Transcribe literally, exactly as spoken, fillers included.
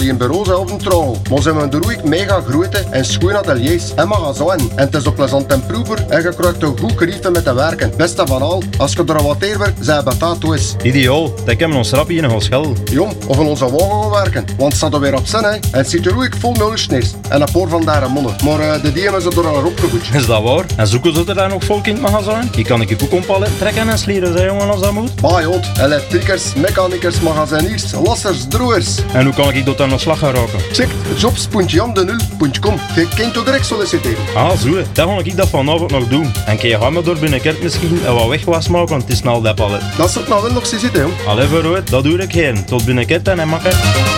die in bureaus of een trouw. Maar ze hebben de roeik mega grote en schoon ateliers en magazijn. En het is op plezant en proever en je krijgt een goed geriefte met te werken. Beste van al, als je er wat eer werkt, zijn betaald is. Ideaal, dat hebben we ons rapje in een schel. Jong, of in onze wagen gaan werken, want het staat er weer op zin, hè. En het ziet er roeik vol mulchneers en een paar van daar mannen. Maar uh, de dieren is er door al opgevoed. Is dat waar? En zoeken ze er dan nog volk in het magazijn? Die kan ik je ook een palet trekken en slieren, zei jongen, als dat moet. Bah joh, elektrikers, mechanikers, magaziniers, lassers, droers. En hoe kan ik dat dan aan de slag gaan raken? Check jobs punt jan de nul punt com. Je kunt toch direct solliciteren. Ah, zo, dan ga ik dat vanavond nog doen. En kun je gaan me door binnenkort misschien en wat wegwas maken, want het is snel dat palet. Dat is het nou wel nog zitten, jong. Allee, vooruit, dat doe ik heen. Tot binnenkort en makker.